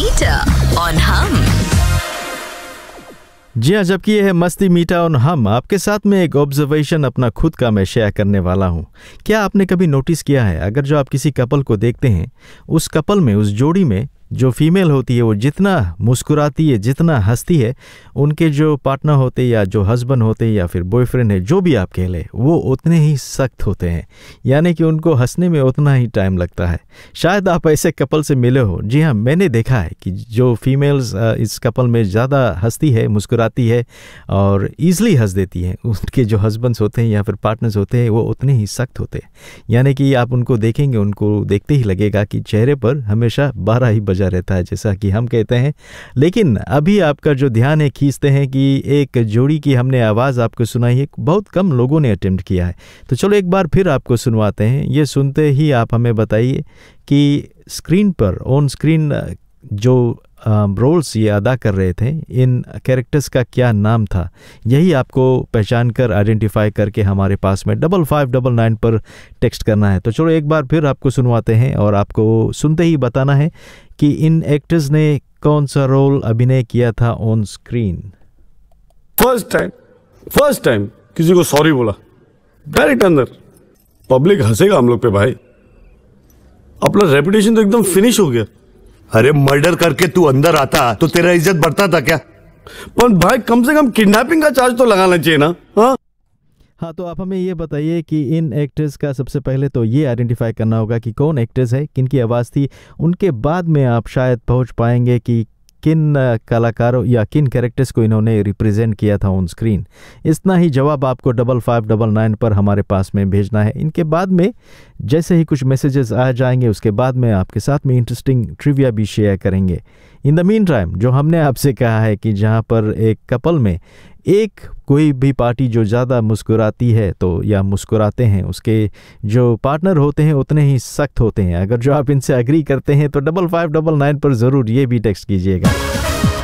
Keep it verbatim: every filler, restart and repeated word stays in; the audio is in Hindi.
मीटर ऑन हम। जी हाँ, जबकि ये है मस्ती मीठा और हम आपके साथ में एक ऑब्जर्वेशन अपना खुद का मैं शेयर करने वाला हूँ। क्या आपने कभी नोटिस किया है, अगर जो आप किसी कपल को देखते हैं, उस कपल में, उस जोड़ी में जो फीमेल होती है वो जितना मुस्कुराती है, जितना हंसती है, उनके जो पार्टनर होते हैं या जो हस्बैंड होते हैं या फिर बॉयफ्रेंड है, जो भी आप कह लें, वो उतने ही सख्त होते हैं। यानी कि उनको हंसने में उतना ही टाइम लगता है। शायद आप ऐसे कपल से मिले हो। जी हाँ, मैंने देखा है कि जो फीमेल्स इस कपल में ज़्यादा हंसती है, मुस्कुराती है और ईज़िली हंस देती हैं, उनके जो हस्बैंड्स होते हैं या फिर पार्टनर्स होते हैं वो उतने ही सख्त होते हैं। यानी कि आप उनको देखेंगे, उनको देखते ही लगेगा कि चेहरे पर हमेशा बारह ही रहता है, जैसा कि हम कहते हैं। लेकिन अभी आपका जो ध्यान है खींचते हैं कि एक जोड़ी की हमने आवाज़ आपको सुनाई है, बहुत कम लोगों ने अटेम्प्ट किया है। तो चलो एक बार फिर आपको सुनवाते हैं। ये सुनते ही आप हमें बताइए कि स्क्रीन पर, ऑन स्क्रीन जो रोल्स ये अदा कर रहे थे, इन कैरेक्टर्स का क्या नाम था, यही आपको पहचान कर, आइडेंटिफाई करके हमारे पास में डबल फाइव डबल नाइन पर टेक्स्ट करना है। तो चलो एक बार फिर आपको सुनवाते हैं और आपको सुनते ही बताना है कि इन एक्टर्स ने कौन सा रोल अभिनय किया था on screen. First time first time किसी को सॉरी बोला डायरेक्ट अंदर, पब्लिक हंसेगा हम लोग पे भाई। अपना रेपुटेशन तो एकदम फिनिश हो गया। अरे मर्डर करके तू अंदर आता तो तेरा इज्जत बढ़ता था क्या? पर भाई कम से कम किडनैपिंग का चार्ज तो लगाना चाहिए ना। हाँ हाँ, तो आप हमें ये बताइए कि इन एक्टर्स का सबसे पहले तो ये आइडेंटिफाई करना होगा कि कौन एक्टर्स है, किन की आवाज़ थी। उनके बाद में आप शायद पहुंच पाएंगे कि किन कलाकारों या किन कैरेक्टर्स को इन्होंने रिप्रेजेंट किया था ऑन स्क्रीन। इतना ही जवाब आपको डबल फाइव डबल नाइन पर हमारे पास में भेजना है। इनके बाद में जैसे ही कुछ मैसेजेस आ जाएंगे, उसके बाद में आपके साथ में इंटरेस्टिंग ट्रिविया भी शेयर करेंगे। इन द मीन टाइम, जो हमने आपसे कहा है कि जहाँ पर एक कपल में एक कोई भी पार्टी जो ज़्यादा मुस्कुराती है तो या मुस्कुराते हैं, उसके जो पार्टनर होते हैं उतने ही सख्त होते हैं। अगर जो आप इनसे एग्री करते हैं तो डबल फाइव डबल नाइन पर ज़रूर ये भी टेक्स्ट कीजिएगा।